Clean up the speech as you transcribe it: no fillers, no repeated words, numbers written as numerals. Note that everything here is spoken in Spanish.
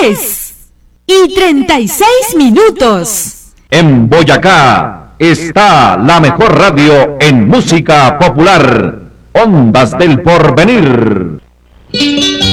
10:36. En Boyacá está la mejor radio en música popular, Ondas del Porvenir.